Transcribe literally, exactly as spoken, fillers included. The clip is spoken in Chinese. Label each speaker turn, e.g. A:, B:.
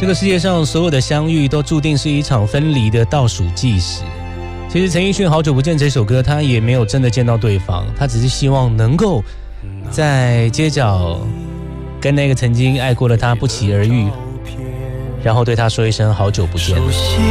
A: 这个世界上所有的相遇都注定是一场分离的倒数计时。其实陈奕迅《好久不见》这首歌，他也没有真的见到对方，他只是希望能够在街角跟那个曾经爱过的他不期而遇，然后对他说一声好久不见。